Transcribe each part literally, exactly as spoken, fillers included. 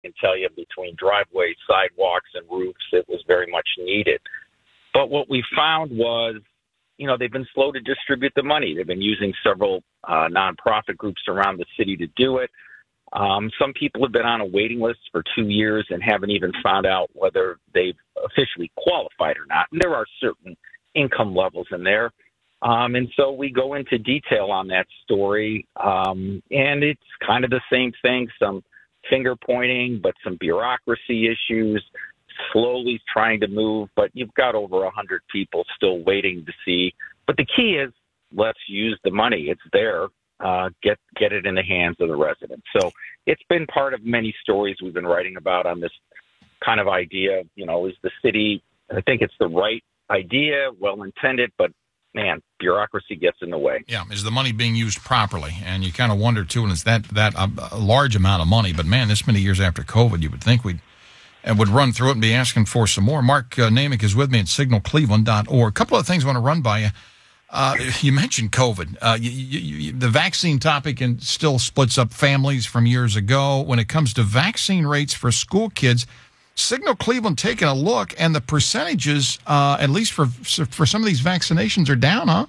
can tell you between driveways, sidewalks, and roofs, it was very much needed. But what we found was, you know, they've been slow to distribute the money. They've been using several uh, nonprofit groups around the city to do it. Um, some people have been on a waiting list for two years and haven't even found out whether they've officially qualified or not. And there are certain income levels in there. Um, and so we go into detail on that story. Um, and it's kind of the same thing, some finger pointing, but some bureaucracy issues, slowly trying to move. But you've got over one hundred people still waiting to see. But the key is, let's use the money. It's there. Uh, get get it in the hands of the residents. So it's been part of many stories we've been writing about on this kind of idea. You know, is the city, I think it's the right idea, well-intended, but man, bureaucracy gets in the way. Yeah, is the money being used properly? And you kind of wonder, too, and it's that, that uh, a large amount of money. But, man, this many years after COVID, you would think we'd and would run through it and be asking for some more. Mark uh, Namick is with me at signal cleveland dot org. A couple of things I want to run by you. Uh, you mentioned COVID. Uh, you, you, you, the vaccine topic and still splits up families from years ago. When it comes to vaccine rates for school kids, Signal Cleveland taking a look, and the percentages, uh, at least for for some of these vaccinations, are down, huh?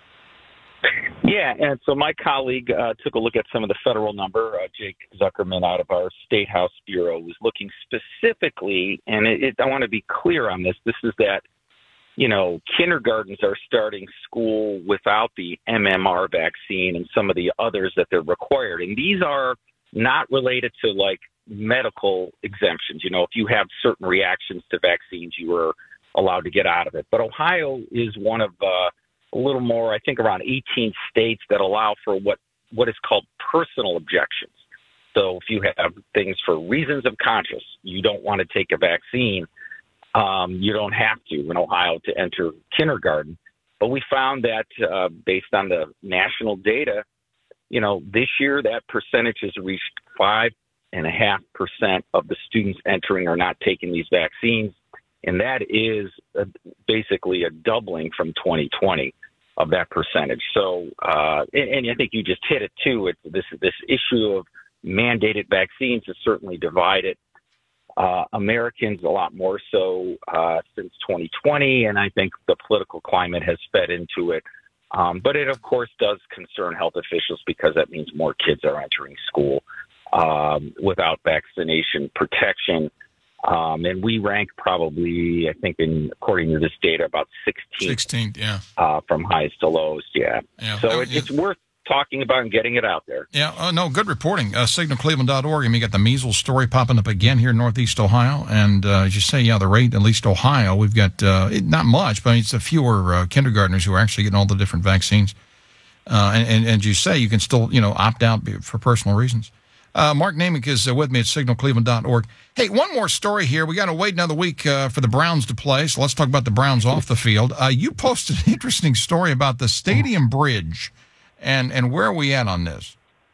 Yeah, and so my colleague uh, took a look at some of the federal number. Uh, Jake Zuckerman out of our State House Bureau was looking specifically, and it, it, I want to be clear on this. This is that, you know, kindergartens are starting school without the M M R vaccine and some of the others that they're required. And these are not related to, like, medical exemptions. You know, if you have certain reactions to vaccines, you are allowed to get out of it. But Ohio is one of uh, a little more, I think, around eighteen states that allow for what, what is called personal objections. So if you have things for reasons of conscience, you don't want to take a vaccine, um, you don't have to in Ohio to enter kindergarten. But we found that uh, based on the national data, you know, this year that percentage has reached five and a half percent of the students entering are not taking these vaccines. And that is a, basically a doubling from twenty twenty of that percentage. So, uh, and, and I think you just hit it too. It's this, this issue of mandated vaccines has certainly divided uh, Americans a lot more so uh, since twenty twenty. And I think the political climate has fed into it. Um, but it, of course, does concern health officials because that means more kids are entering school um, without vaccination protection. Um, and we rank probably, I think, in according to this data, about sixteenth. sixteenth, yeah. Uh, from highest to lowest, yeah. yeah. So uh, it, it's worth talking about and getting it out there. Yeah, uh, no, good reporting. Uh, signal cleveland dot org, and you got the measles story popping up again here in Northeast Ohio. And uh, as you say, yeah, the rate, at least Ohio, we've got uh, it, not much, but it's a fewer uh, kindergartners who are actually getting all the different vaccines. Uh, and, and, and as you say, you can still, you know, opt out for personal reasons. Uh, Mark Namick is uh, with me at signal cleveland dot org. Hey, one more story here. We got to wait another week uh, for the Browns to play, so let's talk about the Browns off the field. Uh, you posted an interesting story about the Stadium Bridge, and, and where are we at on this?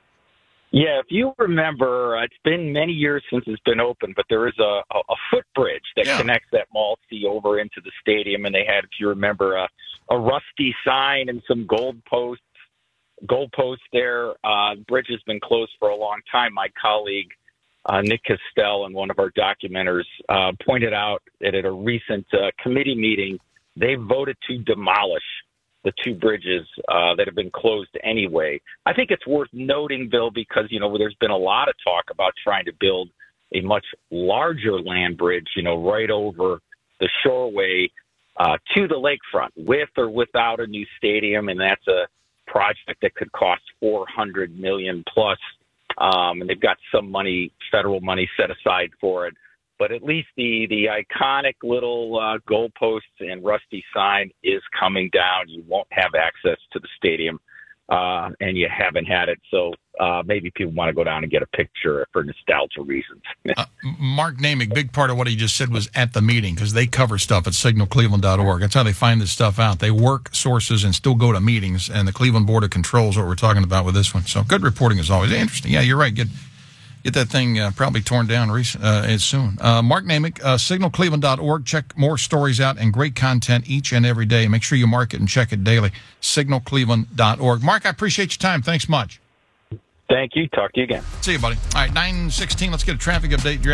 Yeah, if you remember, uh, it's been many years since it's been open, but there is a, a, a footbridge that yeah. connects that Mall C over into the stadium, and they had, if you remember, a, a rusty sign and some gold posts. goalpost there. Uh, the bridge has been closed for a long time. My colleague, uh, Nick Castell, and one of our documenters, uh, pointed out that at a recent uh, committee meeting, they voted to demolish the two bridges uh, that have been closed anyway. I think it's worth noting, Bill, because, you know, there's been a lot of talk about trying to build a much larger land bridge, you know, right over the shoreway uh, to the lakefront, with or without a new stadium, and that's a project that could cost four hundred million dollars plus, um, and they've got some money, federal money, set aside for it. But at least the the iconic little uh, goalposts and rusty sign is coming down. You won't have access to the stadium, uh, and you haven't had it. So uh, maybe people want to go down and get a picture for nostalgia reasons. uh, Mark Namick, big part of what he just said was at the meeting, because they cover stuff at signal cleveland dot org. That's how they find this stuff out. They work sources and still go to meetings, and the Cleveland Board of Control is what we're talking about with this one. So good reporting as always. Interesting. Yeah, you're right. Get get that thing uh, probably torn down recent, uh, soon. Uh, Mark Namick, uh, signal cleveland dot org. Check more stories out and great content each and every day. Make sure you mark it and check it daily. signal cleveland dot org. Mark, I appreciate your time. Thanks much. Thank you. Talk to you again. See you, buddy. All right, nine sixteen. Let's get a traffic update. You're